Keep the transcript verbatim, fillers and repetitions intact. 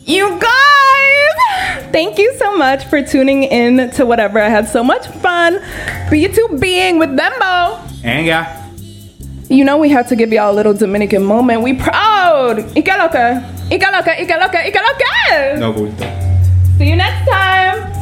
You guys, thank you so much for tuning in to whatever. I had so much fun for you two being with Dembo. And yeah. You know we had to give y'all a little Dominican moment. We proud. Ike loca. Ike loca. Ike loca. Ike loca. No gusto. See you next time.